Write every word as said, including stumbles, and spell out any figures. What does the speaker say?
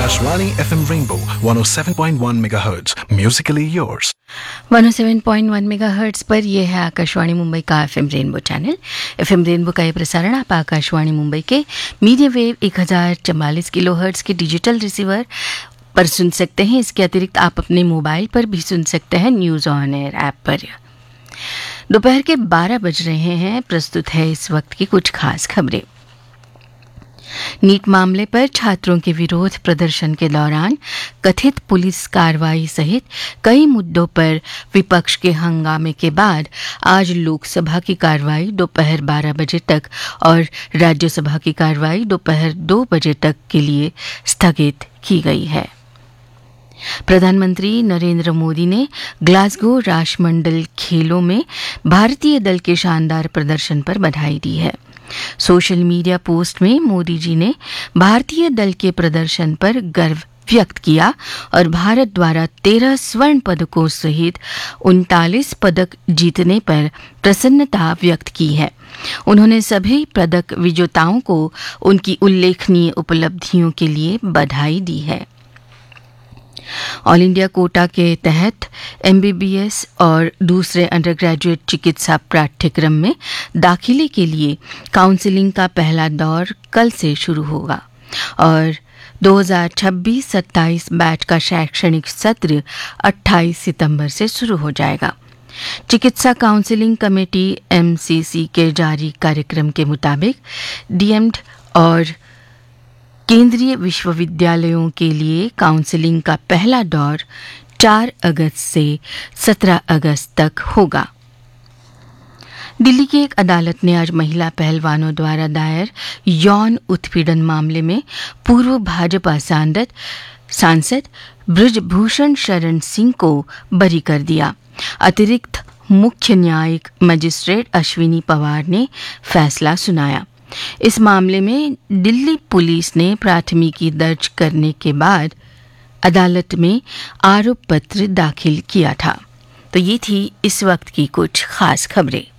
Akashvani F M Rainbow one oh seven point one megahertz. Musically yours. one oh seven point one megahertz पर यह है आकाशवाणी मुंबई का FM rainbow channel. FM rainbow का यह प्रसारण आप आकाशवाणी मुंबई के मीडियम वेव एक हज़ार चवालीस किलोहर्ट्ज़ के डिजिटल रिसीवर पर सुन सकते हैं। इसके अतिरिक्त आप अपने मोबाइल पर भी सुन सकते हैं न्यूज़ ऑन एयर ऐप पर। दोपहर के बारह बज रहे हैं। प्रस्तुत है इस वक्त की कुछ खास खबरें। नीट मामले पर छात्रों के विरोध प्रदर्शन के दौरान कथित पुलिस कार्रवाई सहित कई मुद्दों पर विपक्ष के हंगामे के बाद आज लोकसभा की कार्रवाई दोपहर बारह बजे तक और राज्यसभा की कार्रवाई दोपहर दो बजे तक के लिए स्थगित की गई है। प्रधानमंत्री नरेंद्र मोदी ने ग्लासगो राष्ट्रमंडल खेलों में भारतीय दल के शानदार प्रदर्शन पर बधाई दी है। सोशल मीडिया पोस्ट में मोदी जी ने भारतीय दल के प्रदर्शन पर गर्व व्यक्त किया और भारत द्वारा तेरह स्वर्ण पदकों सहित उनतालीस पदक जीतने पर प्रसन्नता व्यक्त की है। उन्होंने सभी पदक विजेताओं को उनकी उल्लेखनीय उपलब्धियों के लिए बधाई दी है। ऑल इंडिया कोटा के तहत एमबीबीएस और दूसरे अंडर ग्रेजुएट चिकित्सा पाठ्यक्रम में दाखिले के लिए काउंसलिंग का पहला दौर कल से शुरू होगा और दो हज़ार छब्बीस सत्ताईस बैच का शैक्षणिक सत्र अट्ठाईस सितंबर से शुरू हो जाएगा। चिकित्सा काउंसलिंग कमेटी एमसीसी के जारी कार्यक्रम के मुताबिक डीएमड और केंद्रीय विश्वविद्यालयों के लिए काउंसलिंग का पहला दौर चार अगस्त से सत्रह अगस्त तक होगा। दिल्ली की एक अदालत ने आज महिला पहलवानों द्वारा दायर यौन उत्पीड़न मामले में पूर्व भाजपा सांसद सांसद बृजभूषण शरण सिंह को बरी कर दिया। अतिरिक्त मुख्य न्यायिक मजिस्ट्रेट अश्विनी पवार ने फैसला सुनाया। इस मामले में दिल्ली पुलिस ने प्राथमिकी दर्ज करने के बाद अदालत में आरोप पत्र दाखिल किया था। तो ये थी इस वक्त की कुछ खास खबरें।